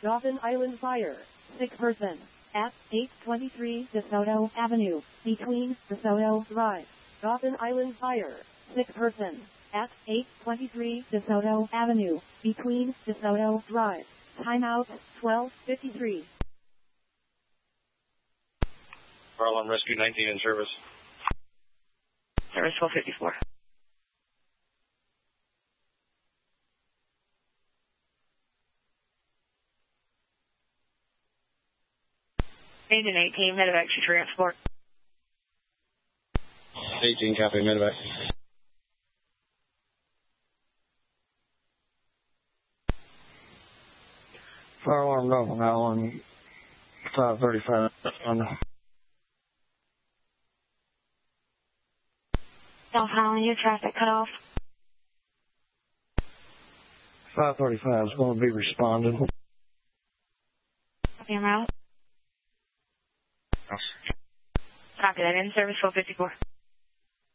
Dauphin Island Fire. Sick person. At 823 DeSoto Avenue, between DeSoto Drive. Dauphin Island Fire. Sick person. At 823 DeSoto Avenue, between DeSoto Drive. Timeout 12:53. Fire alarm rescue 19 in service. Service 1254. Agent 18, medevac to transport. 18, copy, medevac. Fire alarm Dauphin Island, 535 on Dauphin Island, your traffic cut off. 535 is going to be responded. Copy, I'm out. Copy that, in service 1254.